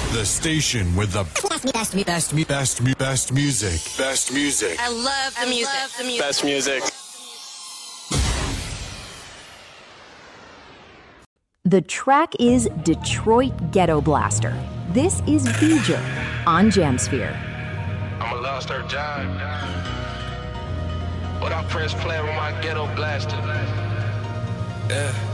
The station with the best music. Best music. I love the music. Best music. The track is Detroit Ghetto Blaster. This is Beeger on Jamsphere. I'm a lost her job, but I press play with my ghetto blaster. Yeah.